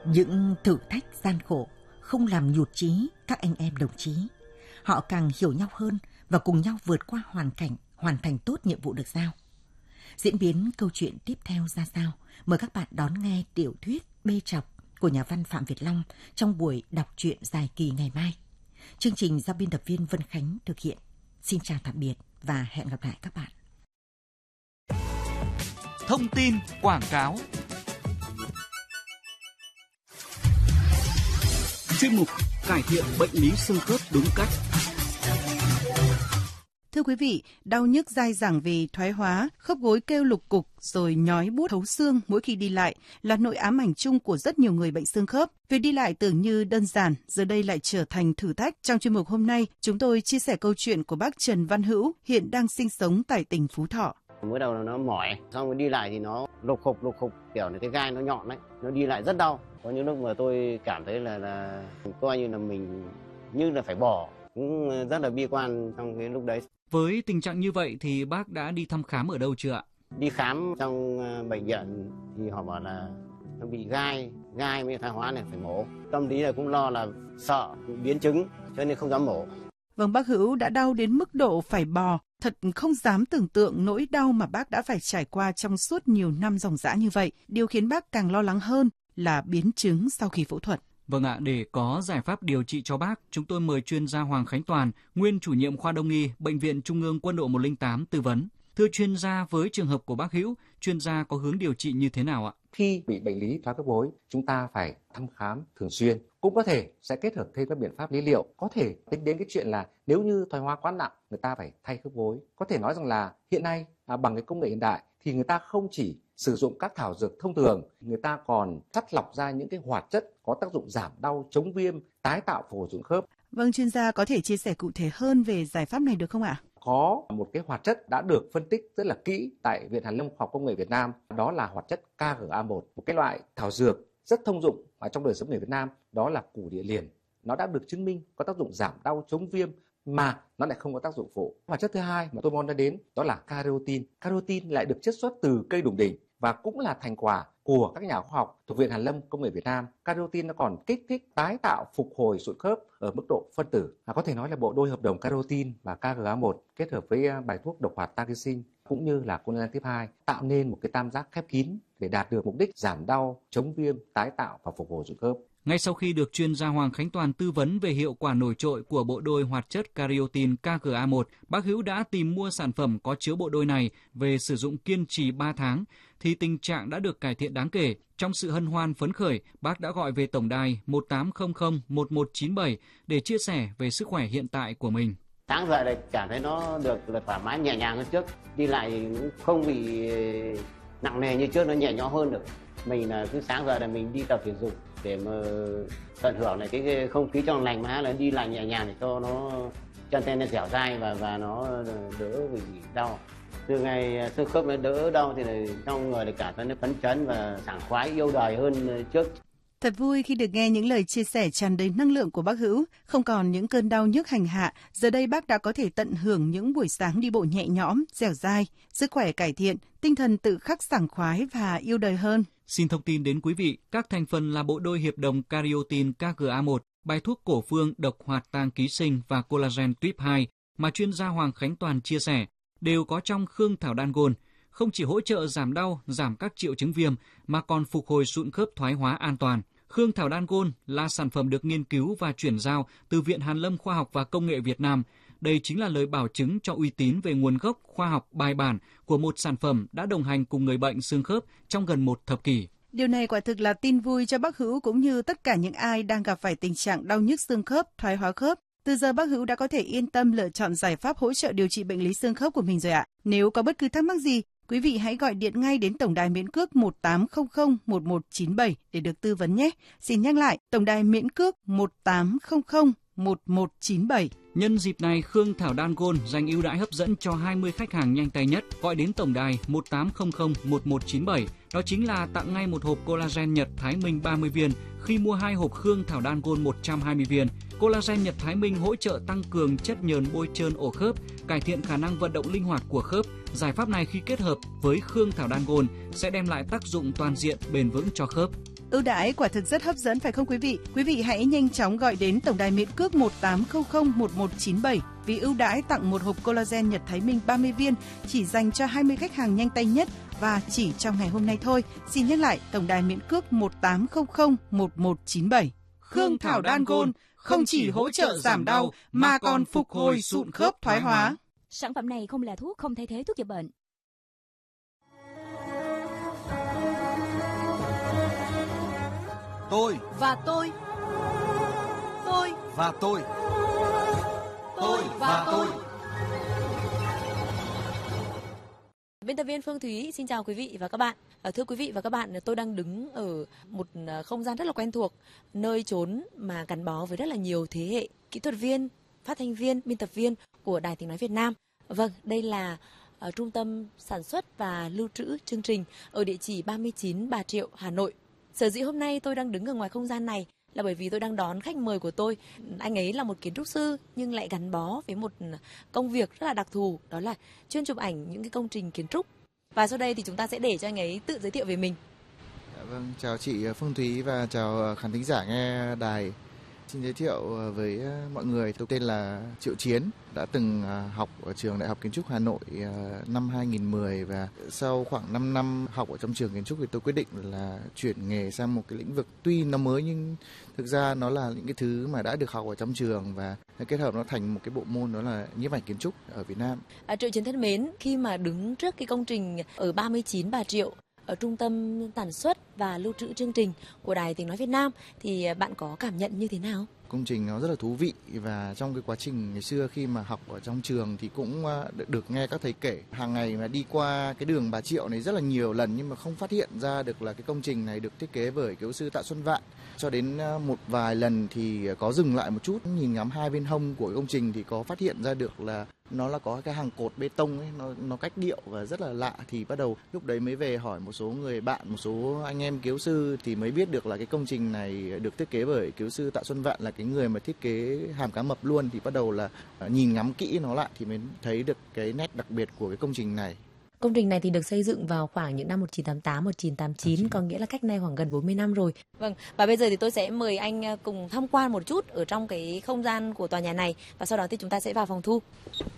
Những thử thách gian khổ không làm nhụt chí các anh em đồng chí. Họ càng hiểu nhau hơn và cùng nhau vượt qua hoàn cảnh, hoàn thành tốt nhiệm vụ được giao. Diễn biến câu chuyện tiếp theo ra sao? Mời các bạn đón nghe tiểu thuyết Bê Trọc của nhà văn Phạm Việt Long trong buổi đọc truyện dài kỳ ngày mai. Chương trình do biên tập viên Vân Khánh thực hiện. Xin chào tạm biệt và hẹn gặp lại các bạn. Thông tin quảng cáo. Chuyên mục cải thiện bệnh lý xương khớp đúng cách. Thưa quý vị, đau nhức dai dẳng vì thoái hóa, khớp gối kêu lục cục rồi nhói buốt thấu xương mỗi khi đi lại là nỗi ám ảnh chung của rất nhiều người bệnh xương khớp. Việc đi lại tưởng như đơn giản, giờ đây lại trở thành thử thách. Trong chuyên mục hôm nay, chúng tôi chia sẻ câu chuyện của bác Trần Văn Hữu, hiện đang sinh sống tại tỉnh Phú Thọ. Mới đầu nó mỏi, xong rồi đi lại thì nó lục khục, kiểu là cái gai nó nhọn đấy, nó đi lại rất đau. Có những lúc mà tôi cảm thấy là coi như là mình như là phải bỏ, cũng rất là bi quan trong cái lúc đấy. Với tình trạng như vậy thì bác đã đi thăm khám ở đâu chưa ạ? Đi khám trong bệnh viện thì họ bảo là nó bị gai mới thoái hóa này phải mổ. Tâm lý là cũng lo là sợ biến chứng cho nên không dám mổ. Vâng, bác Hữu đã đau đến mức độ phải bò. Thật không dám tưởng tượng nỗi đau mà bác đã phải trải qua trong suốt nhiều năm ròng rã như vậy. Điều khiến bác càng lo lắng hơn là biến chứng sau khi phẫu thuật. Vâng ạ, để có giải pháp điều trị cho bác, chúng tôi mời chuyên gia Hoàng Khánh Toàn, nguyên chủ nhiệm khoa Đông y, Bệnh viện Trung ương Quân đội 108 tư vấn. Thưa chuyên gia, với trường hợp của bác Hữu, chuyên gia có hướng điều trị như thế nào ạ? Khi bị bệnh lý thoái khớp gối, chúng ta phải thăm khám thường xuyên. Cũng có thể sẽ kết hợp thêm các biện pháp lý liệu. Có thể tính đến cái chuyện là nếu như thoái hóa quá nặng, người ta phải thay khớp gối. Có thể nói rằng là hiện nay bằng cái công nghệ hiện đại thì người ta không chỉ sử dụng các thảo dược thông thường, người ta còn chắt lọc ra những cái hoạt chất có tác dụng giảm đau, chống viêm, tái tạo phục hồi xương khớp. Vâng, chuyên gia có thể chia sẻ cụ thể hơn về giải pháp này được không ạ? Có một cái hoạt chất đã được phân tích rất là kỹ tại Viện Hàn Lâm Khoa học Công nghệ Việt Nam, đó là hoạt chất KGA1, một cái loại thảo dược rất thông dụng ở trong đời sống người Việt Nam, đó là củ địa liền. Nó đã được chứng minh có tác dụng giảm đau, chống viêm mà nó lại không có tác dụng phụ. Hoạt chất thứ hai mà tôi muốn nói đến đó là carotin. Carotin lại được chiết xuất từ cây đủng đỉnh và cũng là thành quả của các nhà khoa học thuộc Viện Hàn Lâm Công nghệ Việt Nam. Carotin nó còn kích thích tái tạo phục hồi sụn khớp ở mức độ phân tử. Có thể nói là bộ đôi hợp đồng carotin và KGA1 kết hợp với bài thuốc độc hoạt targicin cũng như là collagen type 2 tạo nên một cái tam giác khép kín để đạt được mục đích giảm đau, chống viêm, tái tạo và phục hồi sụn khớp. Ngay sau khi được chuyên gia Hoàng Khánh Toàn tư vấn về hiệu quả nổi trội của bộ đôi hoạt chất carotin KGA1, bác Hữu đã tìm mua sản phẩm có chứa bộ đôi này về sử dụng kiên trì 3 tháng, thì tình trạng đã được cải thiện đáng kể. Trong sự hân hoan phấn khởi, bác đã gọi về tổng đài 1800 1197 để chia sẻ về sức khỏe hiện tại của mình. Sáng dậy lại cảm thấy nó được là thoải mái nhẹ nhàng hơn trước, đi lại thì cũng không bị nặng nề như trước, nó nhẹ nhõm hơn được. Mình là cứ sáng giờ là mình đi tập thể dục để mà tận hưởng lại cái không khí trong lành, mà là đi lại nhẹ nhàng để cho nó chân tay nó dẻo dai và nó đỡ bị đau. Từ ngày xương khớp nó đỡ đau thì trong người lại cảm thấy nó phấn chấn và sảng khoái, yêu đời hơn trước. Thật vui khi được nghe những lời chia sẻ tràn đầy năng lượng của bác Hữu. Không còn những cơn đau nhức hành hạ, giờ đây bác đã có thể tận hưởng những buổi sáng đi bộ nhẹ nhõm, dẻo dai, sức khỏe cải thiện, tinh thần tự khắc sảng khoái và yêu đời hơn. Xin thông tin đến quý vị, các thành phần là bộ đôi hiệp đồng carotin KGA1, bài thuốc cổ phương độc hoạt tang ký sinh và collagen type 2 mà chuyên gia Hoàng Khánh Toàn chia sẻ đều có trong khương thảo đan gôn, không chỉ hỗ trợ giảm đau, giảm các triệu chứng viêm mà còn phục hồi sụn khớp thoái hóa an toàn. Khương thảo đan gôn là sản phẩm được nghiên cứu và chuyển giao từ Viện Hàn Lâm Khoa học và Công nghệ Việt Nam. Đây chính là lời bảo chứng cho uy tín về nguồn gốc khoa học bài bản của một sản phẩm đã đồng hành cùng người bệnh xương khớp trong gần một thập kỷ. Điều này quả thực là tin vui cho bác Hữu cũng như tất cả những ai đang gặp phải tình trạng đau nhức xương khớp, thoái hóa khớp. Từ giờ bác Hữu đã có thể yên tâm lựa chọn giải pháp hỗ trợ điều trị bệnh lý xương khớp của mình rồi ạ. Nếu có bất cứ thắc mắc gì, quý vị hãy gọi điện ngay đến tổng đài miễn cước 1800 1197 để được tư vấn nhé. Xin nhắc lại, tổng đài miễn cước 1800 1197. Nhân dịp này, Khương Thảo Đan Gôn dành ưu đãi hấp dẫn cho 20 khách hàng nhanh tay nhất. Gọi đến tổng đài 1800 1197. Đó chính là tặng ngay một hộp collagen Nhật Thái Minh 30 viên khi mua 2 hộp Khương Thảo Đan Gôn 120 viên. Collagen Nhật Thái Minh hỗ trợ tăng cường chất nhờn bôi trơn ổ khớp, cải thiện khả năng vận động linh hoạt của khớp. Giải pháp này khi kết hợp với Khương Thảo Đan Gôn sẽ đem lại tác dụng toàn diện bền vững cho khớp. Ưu đãi quả thực rất hấp dẫn phải không quý vị? Quý vị hãy nhanh chóng gọi đến tổng đài miễn cước 18001197 vì ưu đãi tặng một hộp collagen Nhật Thái Minh 30 viên chỉ dành cho 20 khách hàng nhanh tay nhất và chỉ trong ngày hôm nay thôi. Xin nhắc lại tổng đài miễn cước 18001197. Khương Thảo Đan Gold không chỉ hỗ trợ giảm đau mà còn phục hồi sụn khớp thoái hóa. Sản phẩm này không là thuốc, không thay thế thuốc chữa bệnh. Tôi và tôi. Tôi và tôi. Tôi và tôi. Biên tập viên Phương Thúy xin chào quý vị và các bạn. Thưa quý vị và các bạn, tôi đang đứng ở một không gian rất là quen thuộc, nơi chốn mà gắn bó với rất là nhiều thế hệ kỹ thuật viên, phát thanh viên, biên tập viên của Đài Tiếng nói Việt Nam. Vâng, đây là trung tâm sản xuất và lưu trữ chương trình ở địa chỉ 39 Bà Triệu, Hà Nội. Sở dĩ hôm nay tôi đang đứng ở ngoài không gian này là bởi vì tôi đang đón khách mời của tôi. Anh ấy là một kiến trúc sư nhưng lại gắn bó với một công việc rất là đặc thù, đó là chuyên chụp ảnh những cái công trình kiến trúc. Và sau đây thì chúng ta sẽ để cho anh ấy tự giới thiệu về mình. Vâng, chào chị Phương Thúy và chào khán thính giả nghe đài. Xin giới thiệu với mọi người, tôi tên là Triệu Chiến, đã từng học ở trường Đại học Kiến trúc Hà Nội năm 2010 và sau khoảng 5 năm học ở trong trường kiến trúc thì tôi quyết định là chuyển nghề sang một cái lĩnh vực tuy nó mới nhưng thực ra nó là những cái thứ mà đã được học ở trong trường và kết hợp nó thành một cái bộ môn, đó là nhiếp ảnh kiến trúc ở Việt Nam. Triệu Chiến thân mến, khi mà đứng trước cái công trình ở 39 Bà Triệu, ở trung tâm sản xuất và lưu trữ chương trình của Đài Tiếng nói Việt Nam thì bạn có cảm nhận như thế nào? Công trình nó rất là thú vị và trong cái quá trình ngày xưa khi mà học ở trong trường thì cũng được nghe các thầy kể. Hàng ngày mà đi qua cái đường Bà Triệu này rất là nhiều lần nhưng mà không phát hiện ra được là cái công trình này được thiết kế bởi kiến trúc sư Tạ Xuân Vạn. Cho đến một vài lần thì có dừng lại một chút, nhìn ngắm hai bên hông của công trình thì có phát hiện ra được là nó là có cái hàng cột bê tông ấy, nó cách điệu và rất là lạ. Thì bắt đầu lúc đấy mới về hỏi một số người bạn, một số anh em kiến trúc sư thì mới biết được là cái công trình này được thiết kế bởi kiến trúc sư Tạ Xuân Vạn, là cái người mà thiết kế hàm cá mập luôn. Thì bắt đầu là nhìn ngắm kỹ nó lại thì mới thấy được cái nét đặc biệt của cái công trình này. Công trình này thì được xây dựng vào khoảng những năm 1988, 1989, có nghĩa là cách nay khoảng gần 40 năm rồi. Vâng, và bây giờ thì tôi sẽ mời anh cùng tham quan một chút ở trong cái không gian của tòa nhà này và sau đó thì chúng ta sẽ vào phòng thu.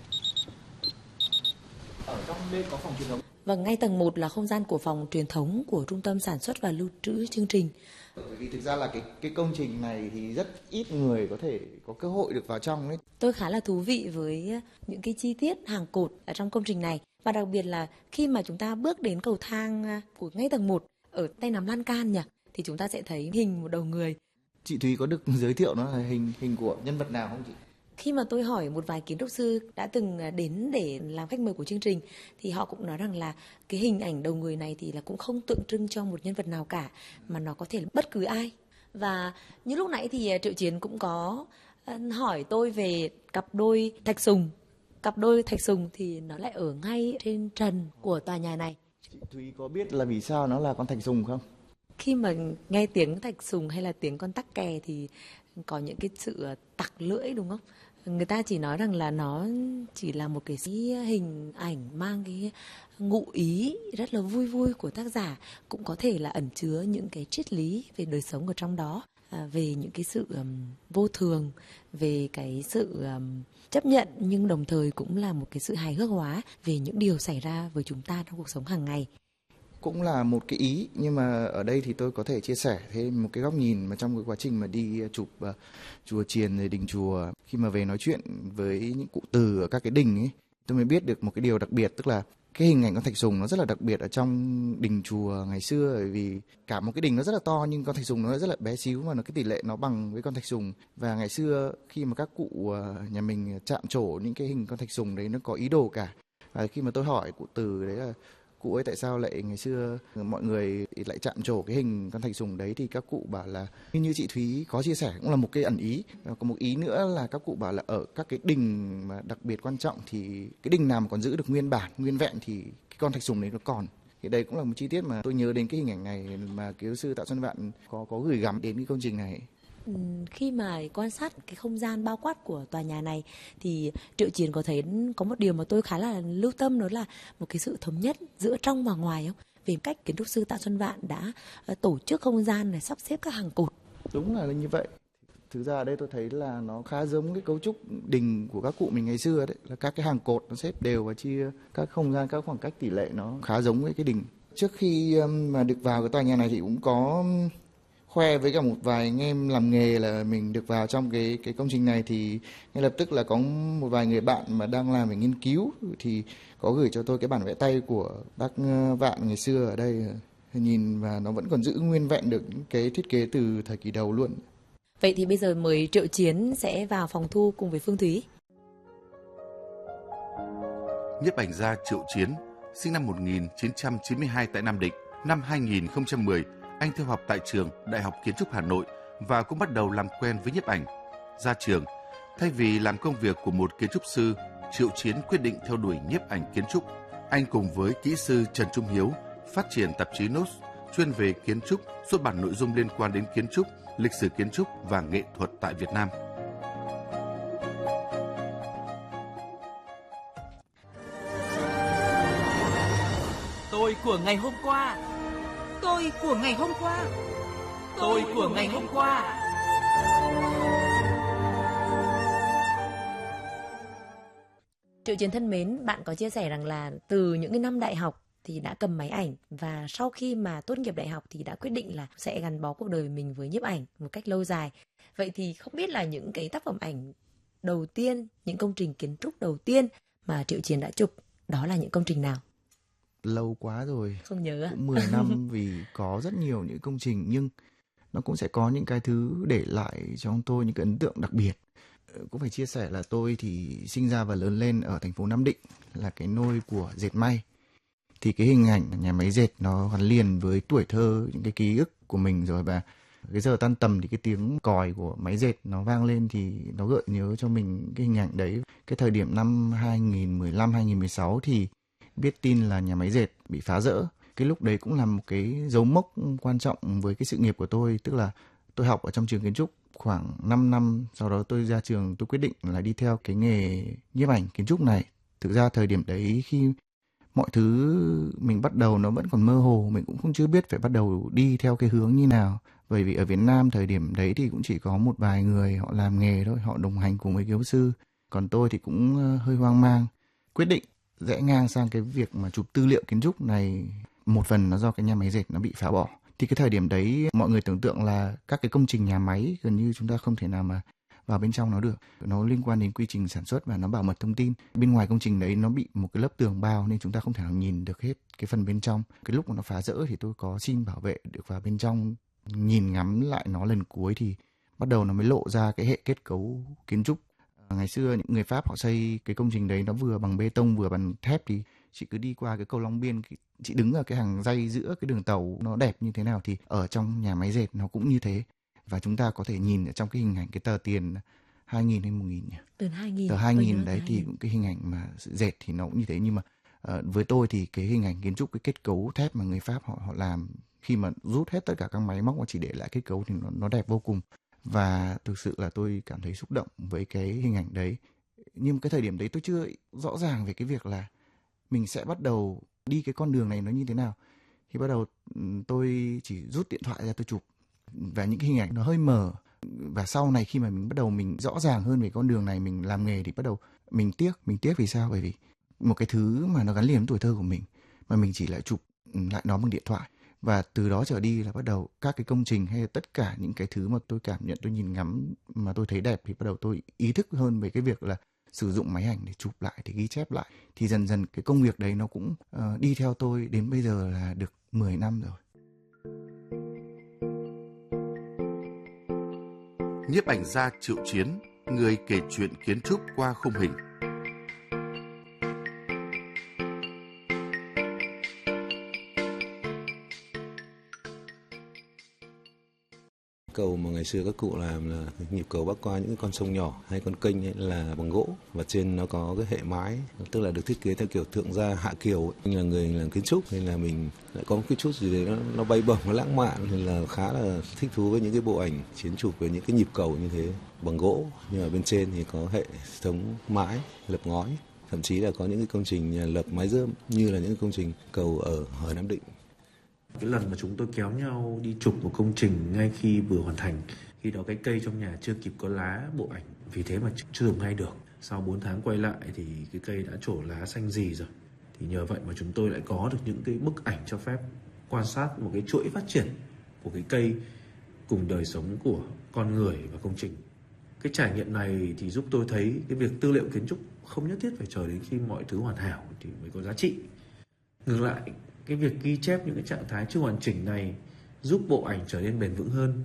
Ở trong bên có phòng truyền thống. Vâng, ngay tầng 1 là không gian của phòng truyền thống của Trung tâm Sản xuất và Lưu trữ chương trình. Bởi vì thực ra là cái công trình này thì rất ít người có thể có cơ hội được vào trong ấy. Tôi khá là thú vị với những cái chi tiết hàng cột ở trong công trình này. Và đặc biệt là khi mà chúng ta bước đến cầu thang của ngay tầng 1 ở tay nắm lan can nhỉ, thì chúng ta sẽ thấy hình một đầu người. Chị Thúy có được giới thiệu nó là hình của nhân vật nào không chị? Khi mà tôi hỏi một vài kiến trúc sư đã từng đến để làm khách mời của chương trình thì họ cũng nói rằng là cái hình ảnh đầu người này thì là cũng không tượng trưng cho một nhân vật nào cả, mà nó có thể là bất cứ ai. Và như lúc nãy thì Triệu Chiến cũng có hỏi tôi về cặp đôi thạch sùng. Cặp đôi thạch sùng thì nó lại ở ngay trên trần của tòa nhà này. Chị Thúy có biết là vì sao nó là con thạch sùng không? Khi mà nghe tiếng thạch sùng hay là tiếng con tắc kè thì có những cái sự tặc lưỡi đúng không? Người ta chỉ nói rằng là nó chỉ là một cái hình ảnh mang cái ngụ ý rất là vui vui của tác giả, cũng có thể là ẩn chứa những cái triết lý về đời sống ở trong đó, về những cái sự vô thường, về cái sự chấp nhận, nhưng đồng thời cũng là một cái sự hài hước hóa về những điều xảy ra với chúng ta trong cuộc sống hàng ngày. Cũng là một cái ý, nhưng mà ở đây thì tôi có thể chia sẻ thêm một cái góc nhìn mà trong cái quá trình mà đi chụp chùa chiền rồi đình chùa, khi mà về nói chuyện với những cụ từ ở các cái đình ấy, tôi mới biết được một cái điều đặc biệt, tức là cái hình ảnh con thạch sùng nó rất là đặc biệt ở trong đình chùa ngày xưa, bởi vì cả một cái đình nó rất là to nhưng con thạch sùng nó rất là bé xíu mà nó cái tỷ lệ nó bằng với con thạch sùng. Và ngày xưa khi mà các cụ nhà mình chạm trổ những cái hình con thạch sùng đấy nó có ý đồ cả. Và khi mà tôi hỏi cụ từ đấy là cụ ấy tại sao lại ngày xưa mọi người lại chạm trổ cái hình con thạch sùng đấy, thì các cụ bảo là như chị Thúy có chia sẻ cũng là một cái ẩn ý. Và có một ý nữa là các cụ bảo là ở các cái đình mà đặc biệt quan trọng thì cái đình nào mà còn giữ được nguyên bản, nguyên vẹn thì cái con thạch sùng đấy nó còn. Thì đây cũng là một chi tiết mà tôi nhớ đến cái hình ảnh này mà kiến trúc sư Tạ Xuân Vạn có gửi gắm đến cái công trình này. Khi mà quan sát cái không gian bao quát của tòa nhà này thì Triệu Chiến có thấy có một điều mà tôi khá là lưu tâm, đó là một cái sự thống nhất giữa trong và ngoài không? về cách kiến trúc sư Tạ Xuân Vạn đã tổ chức không gian để sắp xếp các hàng cột. Đúng là như vậy. Thực ra ở đây tôi thấy là nó khá giống cái cấu trúc đình của các cụ mình ngày xưa đấy, là các cái hàng cột nó xếp đều và chia các không gian, các khoảng cách tỷ lệ nó khá giống với cái đình. Trước khi mà được vào cái tòa nhà này thì cũng có khoe với cả một vài anh em làm nghề là mình được vào trong cái công trình này, thì ngay lập tức là có một vài người bạn mà đang làm về nghiên cứu thì có gửi cho tôi cái bản vẽ tay của bác Vạn ngày xưa ở đây, nhìn và nó vẫn còn giữ nguyên vẹn được cái thiết kế từ thời kỳ đầu luôn. Vậy thì bây giờ mời Triệu Chiến sẽ vào phòng thu cùng với Phương Thúy. Nhiếp ảnh gia Triệu Chiến, sinh năm 1992 tại Nam Định. Năm 2010, anh theo học tại trường Đại học Kiến trúc Hà Nội và cũng bắt đầu làm quen với nhiếp ảnh. Ra trường, thay vì làm công việc của một kiến trúc sư, Triệu Chiến quyết định theo đuổi nhiếp ảnh kiến trúc. Anh cùng với kỹ sư Trần Trung Hiếu phát triển tạp chí Notes chuyên về kiến trúc, xuất bản nội dung liên quan đến kiến trúc, lịch sử kiến trúc và nghệ thuật tại Việt Nam. Tôi của ngày hôm qua. Tôi của ngày hôm qua. Tôi của ngày hôm qua. Triệu Chiến thân mến, bạn có chia sẻ rằng là từ những cái năm đại học thì đã cầm máy ảnh, và sau khi mà tốt nghiệp đại học thì đã quyết định là sẽ gắn bó cuộc đời mình với nhiếp ảnh một cách lâu dài. Vậy thì không biết là những cái tác phẩm ảnh đầu tiên, những công trình kiến trúc đầu tiên mà Triệu Chiến đã chụp, đó là những công trình nào? Lâu quá rồi. Không nhớ à? Cũng 10 năm vì có rất nhiều những công trình, nhưng nó cũng sẽ có những cái thứ để lại cho tôi những cái ấn tượng đặc biệt. Cũng phải chia sẻ là tôi thì sinh ra và lớn lên ở thành phố Nam Định, là cái nôi của dệt may. Thì cái hình ảnh nhà máy dệt nó gắn liền với tuổi thơ, những cái ký ức của mình rồi. Và cái giờ tan tầm thì cái tiếng còi của máy dệt nó vang lên thì nó gợi nhớ cho mình cái hình ảnh đấy. Cái thời điểm năm 2015-2016 thì biết tin là nhà máy dệt bị phá rỡ. Cái lúc đấy cũng là một cái dấu mốc quan trọng với cái sự nghiệp của tôi. Tức là tôi học ở trong trường kiến trúc khoảng 5 năm, sau đó tôi ra trường tôi quyết định là đi theo cái nghề nhiếp ảnh kiến trúc này. Thực ra thời điểm đấy khi mọi thứ mình bắt đầu nó vẫn còn mơ hồ, mình cũng không chưa biết phải bắt đầu đi theo cái hướng như nào. Bởi vì ở Việt Nam thời điểm đấy thì cũng chỉ có một vài người họ làm nghề thôi, họ đồng hành cùng với kiến trúc sư. Còn tôi thì cũng hơi hoang mang, quyết định rẽ ngang sang cái việc mà chụp tư liệu kiến trúc này. Một phần nó do cái nhà máy dệt nó bị phá bỏ. Thì cái thời điểm đấy mọi người tưởng tượng là các cái công trình nhà máy gần như chúng ta không thể nào mà vào bên trong nó được. Nó liên quan đến quy trình sản xuất và nó bảo mật thông tin. Bên ngoài công trình đấy nó bị một cái lớp tường bao nên chúng ta không thể nào nhìn được hết cái phần bên trong. Cái lúc mà nó phá rỡ thì tôi có xin bảo vệ được vào bên trong, nhìn ngắm lại nó lần cuối thì bắt đầu nó mới lộ ra cái hệ kết cấu kiến trúc. Ngày xưa những người Pháp họ xây cái công trình đấy nó vừa bằng bê tông vừa bằng thép, thì chị cứ đi qua cái cầu Long Biên, chị đứng ở cái hàng ray giữa cái đường tàu nó đẹp như thế nào thì ở trong nhà máy dệt nó cũng như thế. Và chúng ta có thể nhìn ở trong cái hình ảnh cái tờ tiền 2.000 hay 1.000 nhỉ? Tờ 2.000. Tờ 2.000 đấy thì cái hình ảnh mà dệt thì nó cũng như thế. Nhưng mà với tôi thì cái hình ảnh kiến trúc, cái kết cấu thép mà người Pháp họ làm, khi mà rút hết tất cả các máy móc và chỉ để lại kết cấu thì nó đẹp vô cùng. Và thực sự là tôi cảm thấy xúc động với cái hình ảnh đấy. Nhưng cái thời điểm đấy tôi chưa rõ ràng về cái việc là mình sẽ bắt đầu đi cái con đường này nó như thế nào. Thì bắt đầu tôi chỉ rút điện thoại ra tôi chụp. Và những cái hình ảnh nó hơi mờ. Và sau này khi mà mình bắt đầu mình rõ ràng hơn về con đường này, mình làm nghề thì bắt đầu mình tiếc vì sao? Bởi vì một cái thứ mà nó gắn liền với tuổi thơ của mình mà mình chỉ lại chụp lại nó bằng điện thoại. Và từ đó trở đi là bắt đầu các cái công trình hay là tất cả những cái thứ mà tôi cảm nhận, tôi nhìn ngắm mà tôi thấy đẹp thì bắt đầu tôi ý thức hơn về cái việc là sử dụng máy ảnh để chụp lại, để ghi chép lại. Thì dần dần cái công việc đấy nó cũng đi theo tôi đến bây giờ là được 10 năm rồi. Nhiếp ảnh gia Triệu Chiến, người kể chuyện kiến trúc qua khung hình. Cầu mà ngày xưa các cụ làm là nhịp cầu bắc qua những con sông nhỏ hay con kênh ấy là bằng gỗ, và trên nó có cái hệ mái, tức là được thiết kế theo kiểu thượng gia hạ kiều. Mình là người làm kiến trúc nên là mình lại có một cái chút gì đấy nó bay bổng, nó lãng mạn, nên là khá là thích thú với những cái bộ ảnh chiến chụp với những cái nhịp cầu như thế bằng gỗ. Nhưng mà bên trên thì có hệ thống mái lợp ngói, thậm chí là có những cái công trình lợp mái rơm như là những công trình cầu ở Nam Định. Cái lần mà chúng tôi kéo nhau đi chụp một công trình ngay khi vừa hoàn thành, khi đó cái cây trong nhà chưa kịp có lá bộ ảnh, vì thế mà chưa dùng ngay được. Sau 4 tháng quay lại thì cái cây đã trổ lá xanh rì rồi. Thì nhờ vậy mà chúng tôi lại có được những cái bức ảnh cho phép quan sát một cái chuỗi phát triển của cái cây cùng đời sống của con người và công trình. Cái trải nghiệm này thì giúp tôi thấy cái việc tư liệu kiến trúc không nhất thiết phải chờ đến khi mọi thứ hoàn hảo thì mới có giá trị. Ngược lại, cái việc ghi chép những cái trạng thái chưa hoàn chỉnh này giúp bộ ảnh trở nên bền vững hơn.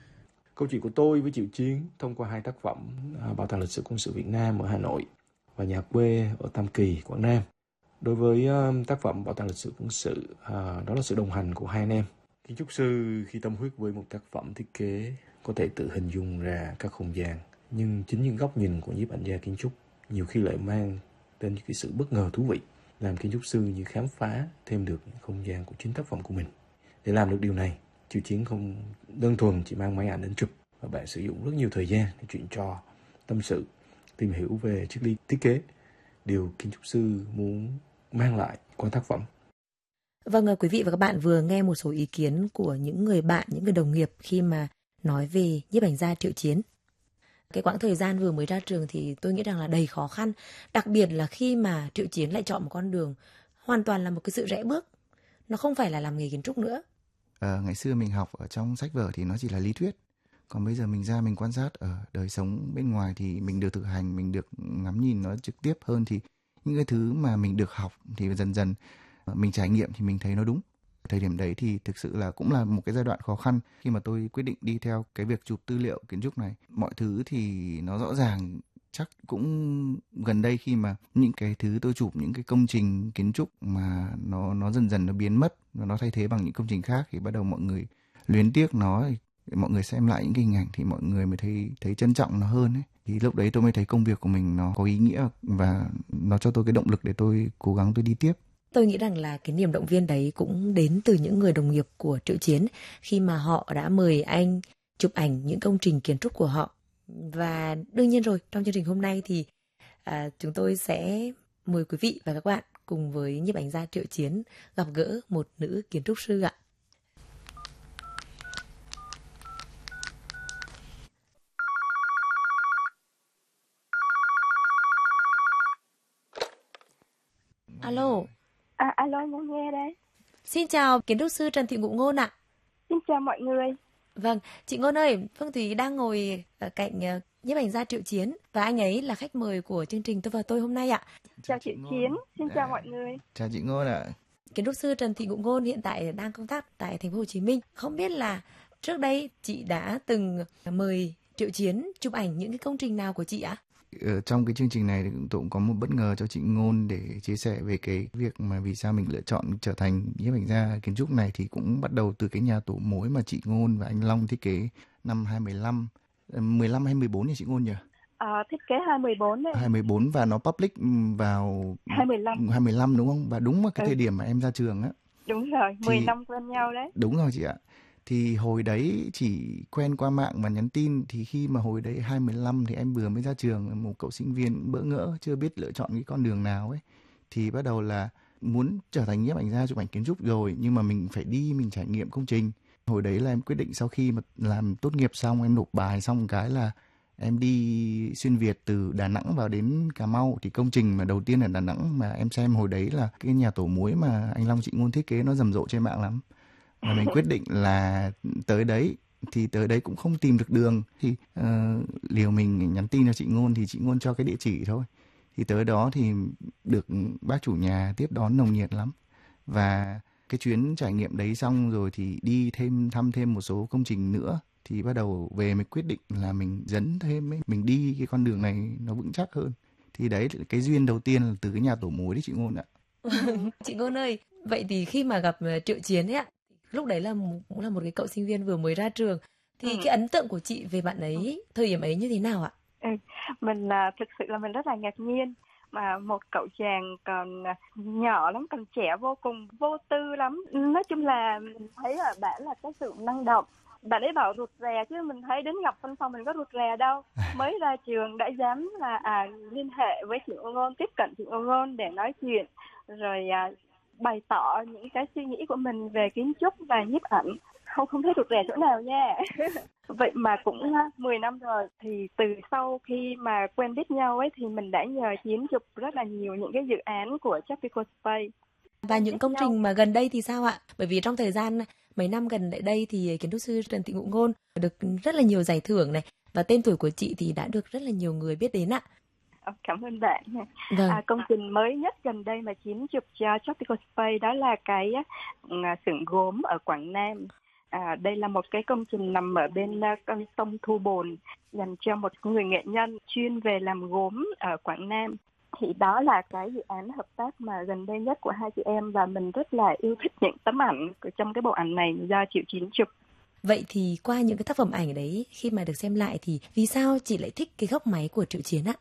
Câu chuyện của tôi với Triệu Chiến thông qua 2 tác phẩm Bảo tàng lịch sử quân sự Việt Nam ở Hà Nội và Nhà quê ở Tam Kỳ, Quảng Nam. Đối với tác phẩm Bảo tàng lịch sử quân sự, đó là sự đồng hành của 2 anh em. Kiến trúc sư khi tâm huyết với một tác phẩm thiết kế có thể tự hình dung ra các không gian, nhưng chính những góc nhìn của nhiếp ảnh gia kiến trúc nhiều khi lại mang đến cái sự bất ngờ thú vị, làm kiến trúc sư như khám phá thêm được những không gian của chính tác phẩm của mình. Để làm được điều này, Triệu Chiến không đơn thuần chỉ mang máy ảnh đến chụp, mà bạn sử dụng rất nhiều thời gian để chuyện trò, tâm sự, tìm hiểu về triết lý thiết kế, điều kiến trúc sư muốn mang lại qua tác phẩm. Vâng, quý vị và các bạn vừa nghe một số ý kiến của những người bạn, những người đồng nghiệp khi mà nói về nhiếp ảnh gia Triệu Chiến. Cái quãng thời gian vừa mới ra trường thì tôi nghĩ rằng là đầy khó khăn, đặc biệt là khi mà Triệu Chiến lại chọn một con đường hoàn toàn là một cái sự rẽ bước. Nó không phải là làm nghề kiến trúc nữa. Ngày xưa mình học ở trong sách vở thì nó chỉ là lý thuyết. Còn bây giờ mình ra mình quan sát ở đời sống bên ngoài thì mình được thực hành, mình được ngắm nhìn nó trực tiếp hơn, thì những cái thứ mà mình được học thì dần dần mình trải nghiệm thì mình thấy nó đúng. Thời điểm đấy thì thực sự là cũng là một cái giai đoạn khó khăn khi mà tôi quyết định đi theo cái việc chụp tư liệu kiến trúc này. Mọi thứ thì nó rõ ràng, chắc cũng gần đây khi mà những cái thứ tôi chụp, những cái công trình kiến trúc mà nó dần dần nó biến mất và nó thay thế bằng những công trình khác thì bắt đầu mọi người luyến tiếc nó, mọi người xem lại những cái hình ảnh thì mọi người mới thấy trân trọng nó hơn ấy. Thì lúc đấy tôi mới thấy công việc của mình nó có ý nghĩa và nó cho tôi cái động lực để tôi cố gắng tôi đi tiếp. Tôi nghĩ rằng là cái niềm động viên đấy cũng đến từ những người đồng nghiệp của Triệu Chiến khi mà họ đã mời anh chụp ảnh những công trình kiến trúc của họ. Và đương nhiên rồi, trong chương trình hôm nay thì chúng tôi sẽ mời quý vị và các bạn cùng với nhiếp ảnh gia Triệu Chiến gặp gỡ một nữ kiến trúc sư ạ. Alo. Alo, muốn nghe đây. Xin chào kiến trúc sư Trần Thị Ngụ Ngôn ạ. Xin chào mọi người. Vâng, chị Ngôn ơi, Phương Thúy đang ngồi ở cạnh nhiếp ảnh gia Triệu Chiến và anh ấy là khách mời của chương trình Tôi và Tôi hôm nay ạ. Chào chị Chiến, xin chào mọi người. Chào chị Ngôn ạ. Kiến trúc sư Trần Thị Ngụ Ngôn hiện tại đang công tác tại thành phố Hồ Chí Minh. Không biết là trước đây chị đã từng mời Triệu Chiến chụp ảnh những cái công trình nào của chị ạ? Trong cái chương trình này thì tôi cũng có một bất ngờ cho chị Ngôn để chia sẻ về cái việc mà vì sao mình lựa chọn trở thành nhiếp ảnh gia kiến trúc này, thì cũng bắt đầu từ cái nhà tổ mối mà chị Ngôn và anh Long thiết kế năm 2015, 15 hay 14 nhỉ chị Ngôn nhỉ? Thiết kế 2014 đấy. 2014 và nó public vào 2015 đúng không? Và đúng vào cái thời điểm mà em ra trường á. Đúng rồi, 10 năm quen nhau đấy. Đúng rồi chị ạ. Thì hồi đấy chỉ quen qua mạng và nhắn tin, thì khi mà hồi đấy 2015 thì em vừa mới ra trường, một cậu sinh viên bỡ ngỡ chưa biết lựa chọn cái con đường nào ấy, thì bắt đầu là muốn trở thành nhiếp ảnh gia chụp ảnh kiến trúc rồi, nhưng mà mình phải đi mình trải nghiệm công trình. Hồi đấy là em quyết định sau khi mà làm tốt nghiệp xong, em nộp bài xong cái là em đi xuyên Việt từ Đà Nẵng vào đến Cà Mau. Thì công trình mà đầu tiên ở Đà Nẵng mà em xem hồi đấy là cái nhà tổ muối mà anh Long chị Ngôn thiết kế, nó rầm rộ trên mạng lắm. Và mình quyết định là tới đấy, thì tới đấy cũng không tìm được đường, thì liều mình nhắn tin cho chị Ngôn, thì chị Ngôn cho cái địa chỉ thôi. Thì tới đó thì được bác chủ nhà tiếp đón nồng nhiệt lắm. Và cái chuyến trải nghiệm đấy xong rồi thì đi thăm thêm một số công trình nữa, thì bắt đầu về mình quyết định là mình dấn thêm ấy, mình đi cái con đường này nó vững chắc hơn. Thì đấy, cái duyên đầu tiên là từ cái nhà tổ mối đấy chị Ngôn ạ. Chị Ngôn ơi, vậy thì khi mà gặp Triệu Chiến ấy ạ, lúc đấy cũng là một cái cậu sinh viên vừa mới ra trường, thì cái ấn tượng của chị về bạn ấy thời điểm ấy như thế nào ạ? Mình thực sự là mình rất là ngạc nhiên, mà một cậu chàng còn nhỏ lắm, còn trẻ vô cùng, vô tư lắm. Nói chung là mình thấy là bạn là cái sự năng động. Bạn ấy bảo rụt rè, chứ mình thấy đến gặp văn phòng mình có rụt rè đâu. Mới ra trường đã dám là liên hệ với chị Ngôn, tiếp cận chị Ngôn để nói chuyện, rồi bày tỏ những cái suy nghĩ của mình về kiến trúc và nhiếp ảnh. Không thấy rụt rè chỗ nào nha. Vậy mà cũng 10 năm rồi, thì từ sau khi mà quen biết nhau ấy thì mình đã nhờ Chiến chụp rất là nhiều những cái dự án của Tropical Space. Và những công trình mà gần đây thì sao ạ? Bởi vì trong thời gian mấy năm gần đây thì kiến trúc sư Trần Thị Ngụ Ngôn được rất là nhiều giải thưởng này, và tên tuổi của chị thì đã được rất là nhiều người biết đến ạ. Cảm ơn bạn. Vâng. Công trình mới nhất gần đây mà Chiến chụp cho Tropical Space đó là cái xưởng gốm ở Quảng Nam. Đây là một cái công trình nằm ở bên con sông Thu Bồn, dành cho một người nghệ nhân chuyên về làm gốm ở Quảng Nam. Thì đó là cái dự án hợp tác mà gần đây nhất của hai chị em, và mình rất là yêu thích những tấm ảnh trong cái bộ ảnh này do chị Chiến chụp. Vậy thì qua những cái tác phẩm ảnh đấy, khi mà được xem lại thì vì sao chị lại thích cái góc máy của Triệu Chiến ạ?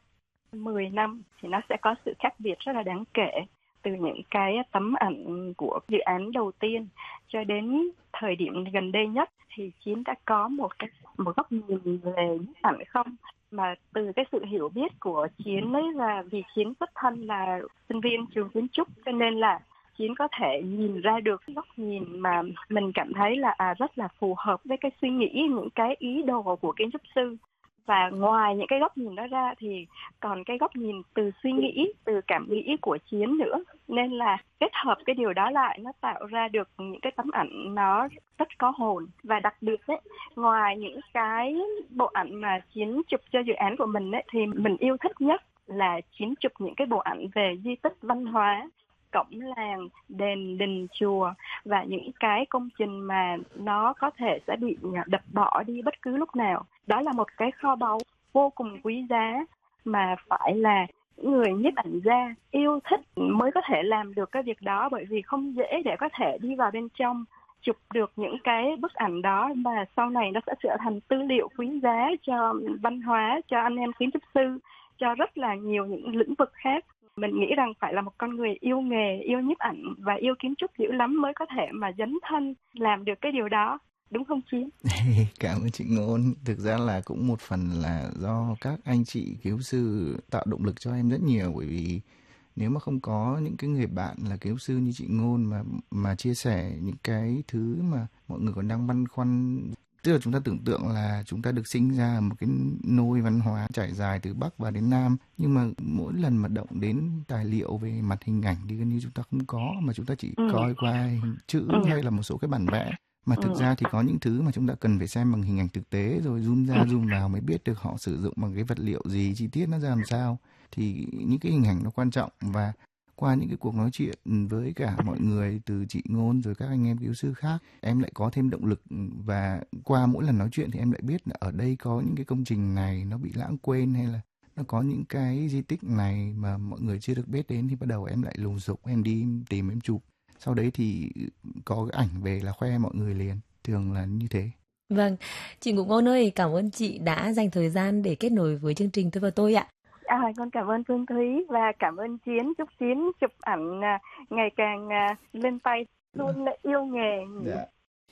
10 năm thì nó sẽ có sự khác biệt rất là đáng kể. Từ những cái tấm ảnh của dự án đầu tiên cho đến thời điểm gần đây nhất thì Chiến đã có một góc nhìn về nhiếp ảnh không? Mà từ cái sự hiểu biết của Chiến ấy, là vì Chiến xuất thân là sinh viên trường kiến trúc, cho nên là Chiến có thể nhìn ra được góc nhìn mà mình cảm thấy là rất là phù hợp với cái suy nghĩ, những cái ý đồ của kiến trúc sư. Và ngoài những cái góc nhìn đó ra thì còn cái góc nhìn từ suy nghĩ, từ cảm nghĩ của Chiến nữa. Nên là kết hợp cái điều đó lại, nó tạo ra được những cái tấm ảnh nó rất có hồn. Và đặc biệt ấy, ngoài những cái bộ ảnh mà Chiến chụp cho dự án của mình ấy, thì mình yêu thích nhất là Chiến chụp những cái bộ ảnh về di tích văn hóa, cổng làng, đền, đình, chùa và những cái công trình mà nó có thể sẽ bị đập bỏ đi bất cứ lúc nào. Đó là một cái kho báu vô cùng quý giá mà phải là người nhiếp ảnh gia yêu thích mới có thể làm được cái việc đó, bởi vì không dễ để có thể đi vào bên trong chụp được những cái bức ảnh đó, mà sau này nó sẽ trở thành tư liệu quý giá cho văn hóa, cho anh em kiến trúc sư, cho rất là nhiều những lĩnh vực khác. Mình nghĩ rằng phải là một con người yêu nghề, yêu nhiếp ảnh và yêu kiến trúc dữ lắm mới có thể mà dấn thân làm được cái điều đó. Đúng không Chiến? Cảm ơn chị Ngôn. Thực ra là cũng một phần là do các anh chị kiến trúc sư tạo động lực cho em rất nhiều, bởi vì nếu mà không có những cái người bạn là kiến trúc sư như chị Ngôn mà chia sẻ những cái thứ mà mọi người còn đang băn khoăn. Tức là chúng ta tưởng tượng là chúng ta được sinh ra ở một cái nôi văn hóa trải dài từ Bắc và đến Nam, nhưng mà mỗi lần mà động đến tài liệu về mặt hình ảnh thì gần như chúng ta không có, mà chúng ta chỉ coi qua hình chữ hay là một số cái bản vẽ. Mà thực ra thì có những thứ mà chúng ta cần phải xem bằng hình ảnh thực tế, rồi zoom ra zoom vào mới biết được họ sử dụng bằng cái vật liệu gì, chi tiết nó ra làm sao. Thì những cái hình ảnh nó quan trọng, và qua những cái cuộc nói chuyện với cả mọi người, từ chị Ngôn rồi các anh em kiến trúc sư khác, em lại có thêm động lực. Và qua mỗi lần nói chuyện thì em lại biết là ở đây có những cái công trình này nó bị lãng quên, hay là nó có những cái di tích này mà mọi người chưa được biết đến, thì bắt đầu em lại lùng sục, em đi tìm, em chụp. Sau đấy thì có cái ảnh về là khoe mọi người liền, thường là như thế. Vâng, chị Ngụ Ngôn ơi, cảm ơn chị đã dành thời gian để kết nối với chương trình Tôi và Tôi ạ. Con cảm ơn Phương Thúy và cảm ơn Chiến. Chúc Chiến chụp ảnh ngày càng lên tay, luôn yêu nghề. Dạ.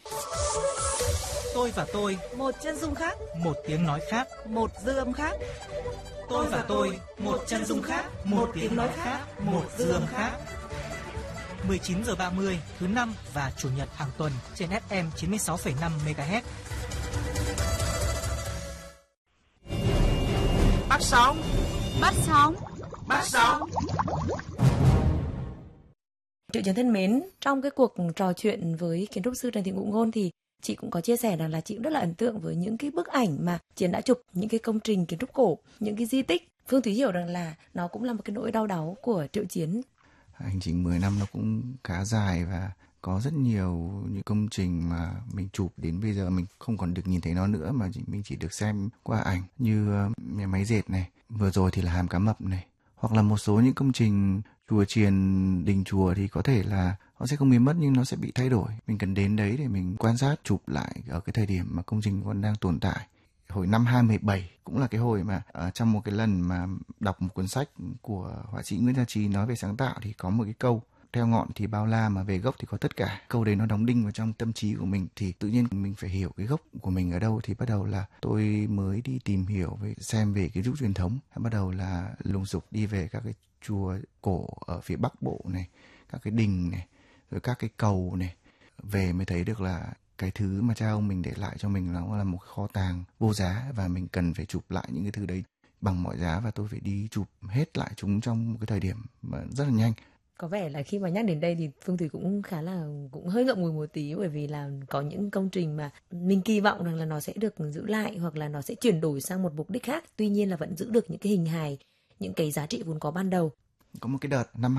Tôi và Tôi, một chân dung khác, một tiếng nói khác, một dư âm khác. Tôi và Tôi, một chân dung khác, một tiếng nói khác, một dư âm khác. 19h30 thứ năm và chủ nhật hàng tuần trên FM 96,5 MHz. Bắt sóng. Bắt sóng. Bắt sóng. Triệu Chiến thân mến, trong cái cuộc trò chuyện với kiến trúc sư Trần Thị Ngụ Ngôn thì chị cũng có chia sẻ rằng là chị cũng rất là ấn tượng với những cái bức ảnh mà Chiến đã chụp, những cái công trình kiến trúc cổ, những cái di tích. Phương Thúy hiểu rằng là nó cũng là một cái nỗi đau đáu của Triệu Chiến. Hành trình 10 năm nó cũng khá dài, và có rất nhiều những công trình mà mình chụp đến bây giờ mình không còn được nhìn thấy nó nữa, mà mình chỉ được xem qua ảnh, như nhà máy dệt này, vừa rồi thì là hàm cá mập này, hoặc là một số những công trình chùa chiền, đình chùa thì có thể là nó sẽ không biến mất nhưng nó sẽ bị thay đổi. Mình cần đến đấy để mình quan sát, chụp lại ở cái thời điểm mà công trình còn đang tồn tại. Hồi năm 2017 cũng là cái hồi mà trong một cái lần mà đọc một cuốn sách của họa sĩ Nguyễn Gia Trí nói về sáng tạo, thì có một cái câu: theo ngọn thì bao la mà về gốc thì có tất cả. Câu đấy nó đóng đinh vào trong tâm trí của mình, thì tự nhiên mình phải hiểu cái gốc của mình ở đâu. Thì bắt đầu là tôi mới đi tìm hiểu xem về kiến trúc truyền thống, bắt đầu là lùng sục đi về các cái chùa cổ ở phía Bắc Bộ này, các cái đình này, rồi các cái cầu này, về mới thấy được là cái thứ mà cha ông mình để lại cho mình nó là một kho tàng vô giá, và mình cần phải chụp lại những cái thứ đấy bằng mọi giá, và tôi phải đi chụp hết lại chúng trong một cái thời điểm mà rất là nhanh. Có vẻ là khi mà nhắc đến đây thì Phương Thủy cũng khá là cũng hơi ngậm ngùi một tí, bởi vì là có những công trình mà mình kỳ vọng rằng là nó sẽ được giữ lại hoặc là nó sẽ chuyển đổi sang một mục đích khác, tuy nhiên là vẫn giữ được những cái hình hài, những cái giá trị vốn có ban đầu. Có một cái đợt năm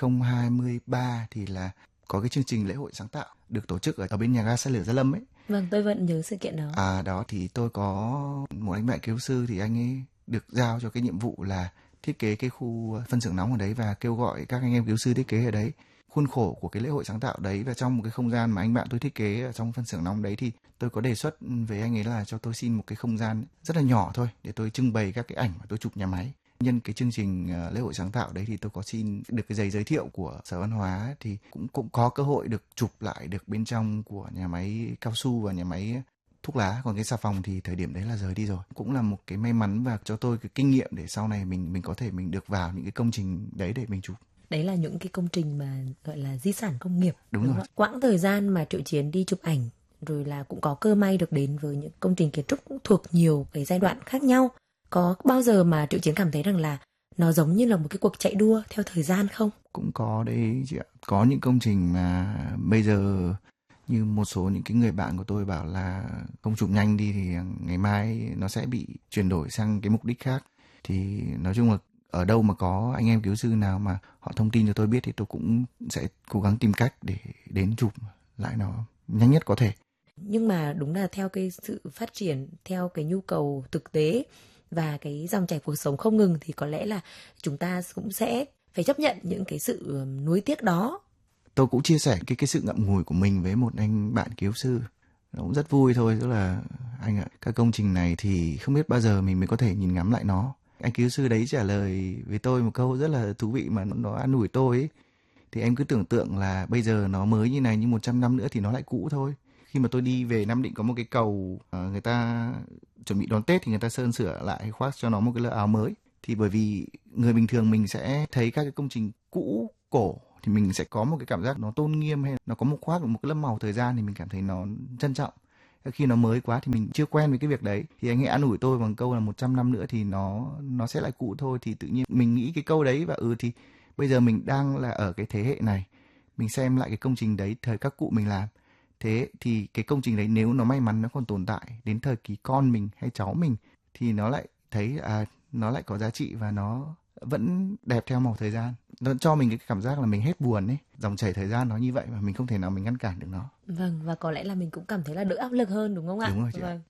2023 thì là có cái chương trình lễ hội sáng tạo được tổ chức ở bên nhà ga xe lửa Gia Lâm ấy. Vâng, tôi vẫn nhớ sự kiện đó. Đó thì tôi có một anh bạn kiến sư, thì anh ấy được giao cho cái nhiệm vụ là thiết kế cái khu phân xưởng nóng ở đấy và kêu gọi các anh em kiến sư thiết kế ở đấy. Khuôn khổ của cái lễ hội sáng tạo đấy và trong một cái không gian mà anh bạn tôi thiết kế ở trong phân xưởng nóng đấy, thì tôi có đề xuất với anh ấy là cho tôi xin một cái không gian rất là nhỏ thôi để tôi trưng bày các cái ảnh mà tôi chụp nhà máy. Nhân cái chương trình lễ hội sáng tạo đấy thì tôi có xin được cái giấy giới thiệu của Sở Văn hóa, thì cũng có cơ hội được chụp lại được bên trong của nhà máy cao su và nhà máy thuốc lá. Còn cái xà phòng thì thời điểm đấy là rời đi rồi. Cũng là một cái may mắn và cho tôi cái kinh nghiệm để sau này mình có thể mình được vào những cái công trình đấy để mình chụp. Đấy là những cái công trình mà gọi là di sản công nghiệp. Đúng rồi. Quãng thời gian mà Triệu Chiến đi chụp ảnh, rồi là cũng có cơ may được đến với những công trình kiến trúc cũng thuộc nhiều cái giai đoạn khác nhau. Có bao giờ mà Triệu Chiến cảm thấy rằng là nó giống như là một cái cuộc chạy đua theo thời gian không? Cũng có đấy chị ạ. Có những công trình mà bây giờ như một số những cái người bạn của tôi bảo là không chụp nhanh đi thì ngày mai nó sẽ bị chuyển đổi sang cái mục đích khác. Thì nói chung là ở đâu mà có anh em kiến sư nào mà họ thông tin cho tôi biết thì tôi cũng sẽ cố gắng tìm cách để đến chụp lại nó nhanh nhất có thể. Nhưng mà đúng là theo cái sự phát triển, theo cái nhu cầu thực tế và cái dòng chảy cuộc sống không ngừng thì có lẽ là chúng ta cũng sẽ phải chấp nhận những cái sự nuối tiếc đó. Tôi cũng chia sẻ cái sự ngậm ngùi của mình với một anh bạn kiến sư. Nó cũng rất vui thôi, tức là anh ạ, các công trình này thì không biết bao giờ mình mới có thể nhìn ngắm lại nó. Anh kiến sư đấy trả lời với tôi một câu rất là thú vị mà nó an ủi tôi ấy. Thì em cứ tưởng tượng là bây giờ nó mới như này, nhưng 100 năm nữa thì nó lại cũ thôi. Khi mà tôi đi về Nam Định có một cái cầu người ta chuẩn bị đón Tết thì người ta sơn sửa lại, khoác cho nó một cái lớp áo mới. Thì bởi vì người bình thường mình sẽ thấy các cái công trình cũ cổ thì mình sẽ có một cái cảm giác nó tôn nghiêm, hay nó có một khoác một cái lớp màu thời gian thì mình cảm thấy nó trân trọng. Khi nó mới quá thì mình chưa quen với cái việc đấy, thì anh ấy an ủi tôi bằng câu là 100 năm nữa thì nó sẽ lại cũ thôi. Thì tự nhiên mình nghĩ cái câu đấy và thì bây giờ mình đang là ở cái thế hệ này, mình xem lại cái công trình đấy thời các cụ mình làm. Thế thì cái công trình đấy nếu nó may mắn nó còn tồn tại đến thời kỳ con mình hay cháu mình thì nó lại thấy nó lại có giá trị và nó vẫn đẹp theo màu thời gian. Nó cho mình cái cảm giác là mình hết buồn ấy. Dòng chảy thời gian nó như vậy mà mình không thể nào mình ngăn cản được nó. Vâng, và có lẽ là mình cũng cảm thấy là đỡ áp lực hơn đúng không ạ? Đúng rồi chị. Vâng.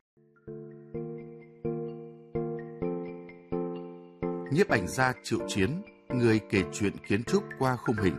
Nhiếp ảnh gia Triệu Chiến, người kể chuyện kiến trúc qua khung hình.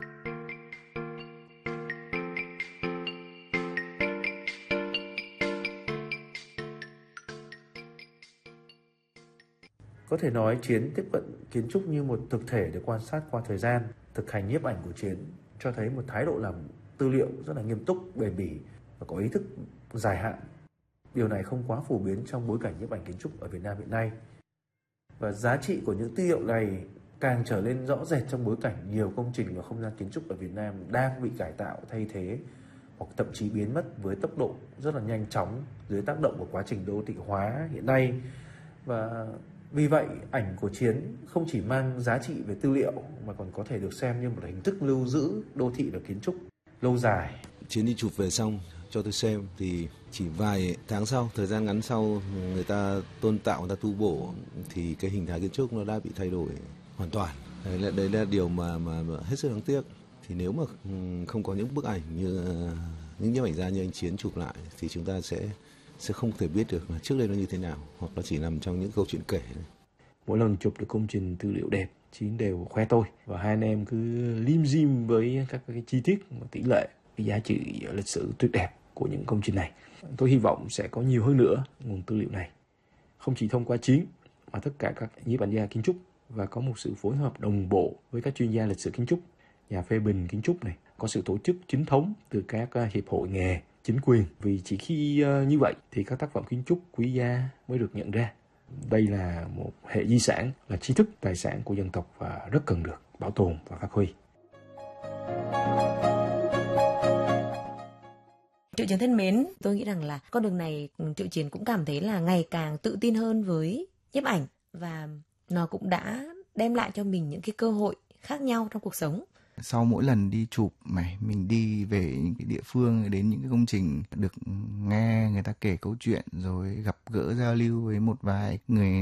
Có thể nói Chiến tiếp cận kiến trúc như một thực thể để quan sát qua thời gian. Thực hành nhiếp ảnh của Chiến cho thấy một thái độ làm tư liệu rất là nghiêm túc, bền bỉ và có ý thức dài hạn. Điều này không quá phổ biến trong bối cảnh nhiếp ảnh kiến trúc ở Việt Nam hiện nay. Và giá trị của những tư liệu này càng trở nên rõ rệt trong bối cảnh nhiều công trình và không gian kiến trúc ở Việt Nam đang bị cải tạo, thay thế hoặc thậm chí biến mất với tốc độ rất là nhanh chóng dưới tác động của quá trình đô thị hóa hiện nay. Và vì vậy, ảnh của Chiến không chỉ mang giá trị về tư liệu mà còn có thể được xem như một hình thức lưu giữ đô thị và kiến trúc lâu dài. Chiến đi chụp về xong cho tôi xem thì chỉ vài tháng sau, thời gian ngắn sau, người ta tôn tạo, người ta tu bổ thì cái hình thái kiến trúc nó đã bị thay đổi hoàn toàn. Đấy là điều mà hết sức đáng tiếc. Thì nếu mà không có những bức ảnh như những nhiếp ảnh gia như anh Chiến chụp lại thì chúng ta sẽ không thể biết được là trước đây nó như thế nào, hoặc nó chỉ nằm trong những câu chuyện kể. Mỗi lần chụp được công trình tư liệu đẹp, Chiến đều khoe tôi và hai anh em cứ lim dim với các cái chi tiết, tỷ lệ, cái giá trị lịch sử tuyệt đẹp của những công trình này. Tôi hy vọng sẽ có nhiều hơn nữa nguồn tư liệu này, không chỉ thông qua Chiến mà tất cả các nhiếp ảnh gia kiến trúc, và có một sự phối hợp đồng bộ với các chuyên gia lịch sử kiến trúc, nhà phê bình kiến trúc này, có sự tổ chức chính thống từ các hiệp hội nghề, chính quyền, vì chỉ khi như vậy thì các tác phẩm kiến trúc quý giá mới được nhận ra. Đây là một hệ di sản, là tri thức, tài sản của dân tộc và rất cần được bảo tồn và phát huy. Triệu Chiến thân mến, tôi nghĩ rằng là con đường này Triệu Chiến cũng cảm thấy là ngày càng tự tin hơn với nhiếp ảnh, và nó cũng đã đem lại cho mình những cái cơ hội khác nhau trong cuộc sống. Sau mỗi lần đi chụp này, mình đi về những cái địa phương, đến những cái công trình, được nghe người ta kể câu chuyện, rồi gặp gỡ giao lưu với một vài người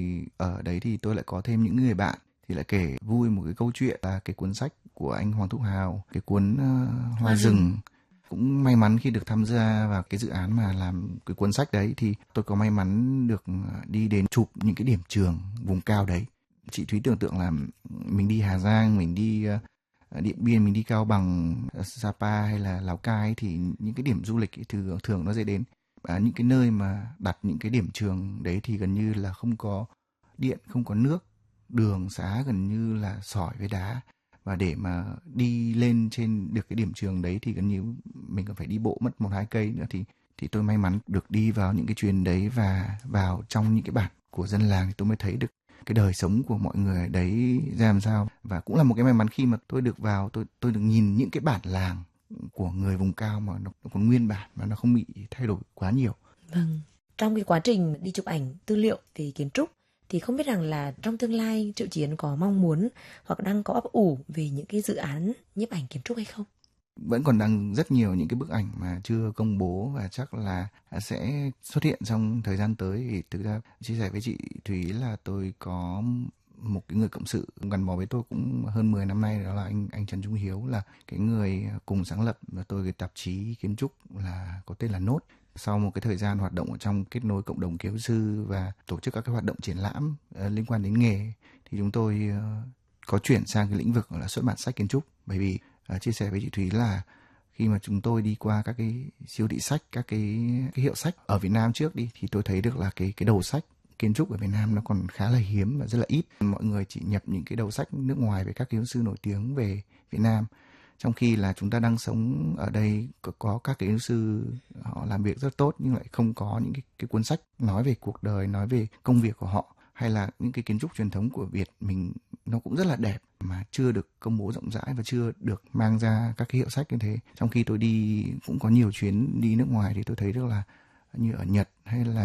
ở đấy, thì tôi lại có thêm những người bạn thì lại kể vui một cái câu chuyện là cái cuốn sách của anh Hoàng Thúc Hào, cái cuốn Hoa rừng. Cũng may mắn khi được tham gia vào cái dự án mà làm cái cuốn sách đấy, thì tôi có may mắn được đi đến chụp những cái điểm trường vùng cao đấy. Chị Thúy tưởng tượng là mình đi Hà Giang, mình đi Điện Biên, mình đi Cao Bằng, Sapa hay là Lào Cai, thì những cái điểm du lịch thường nó dễ đến. Những cái nơi mà đặt những cái điểm trường đấy thì gần như là không có điện, không có nước, đường xá gần như là sỏi với đá. Và để mà đi lên trên được cái điểm trường đấy thì gần như mình còn phải đi bộ mất 1-2 cây nữa. Thì tôi may mắn được đi vào những cái chuyến đấy và vào trong những cái bản của dân làng, thì tôi mới thấy được cái đời sống của mọi người ở đấy ra làm sao. Và cũng là một cái may mắn khi mà tôi được vào, tôi được nhìn những cái bản làng của người vùng cao mà nó còn nguyên bản và nó không bị thay đổi quá nhiều. Vâng, trong cái quá trình đi chụp ảnh tư liệu về kiến trúc thì không biết rằng là trong tương lai Triệu Chiến có mong muốn hoặc đang có ấp ủ về những cái dự án nhiếp ảnh kiến trúc hay không? Vẫn còn đang rất nhiều những cái bức ảnh mà chưa công bố và chắc là sẽ xuất hiện trong thời gian tới. Thì thực ra chia sẻ với chị Thúy là tôi có một cái người cộng sự gắn bó với tôi cũng hơn 10 năm nay, đó là anh Trần Trung Hiếu, là cái người cùng sáng lập và tôi cái tạp chí kiến trúc là có tên là Nốt. Sau một cái thời gian hoạt động ở trong kết nối cộng đồng kiến trúc sư và tổ chức các cái hoạt động triển lãm liên quan đến nghề, thì chúng tôi có chuyển sang cái lĩnh vực là xuất bản sách kiến trúc. Bởi vì chia sẻ với chị Thúy là khi mà chúng tôi đi qua các cái siêu thị sách, các cái hiệu sách ở Việt Nam trước đi, thì tôi thấy được là cái đầu sách kiến trúc ở Việt Nam nó còn khá là hiếm và rất là ít. Mọi người chỉ nhập những cái đầu sách nước ngoài về các kiến trúc sư nổi tiếng về Việt Nam, trong khi là chúng ta đang sống ở đây có các kiến trúc sư họ làm việc rất tốt nhưng lại không có những cái cuốn sách nói về cuộc đời, nói về công việc của họ, hay là những cái kiến trúc truyền thống của Việt mình nó cũng rất là đẹp mà chưa được công bố rộng rãi và chưa được mang ra các cái hiệu sách như thế. Trong khi tôi đi cũng có nhiều chuyến đi nước ngoài thì tôi thấy được là như ở Nhật hay là